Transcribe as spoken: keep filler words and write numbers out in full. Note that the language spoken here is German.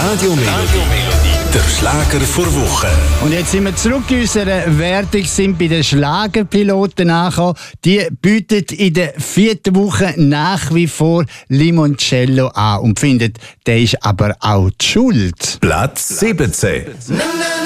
Radio Melodie, der Schlager vor Woche. Und jetzt sind wir zurück in unserer Wertung, sind bei den Schlagerpiloten angekommen. Die bieten in der vierten Woche nach wie vor Limoncello an und findet, der ist aber auch die Schuld. Platz siebzehn.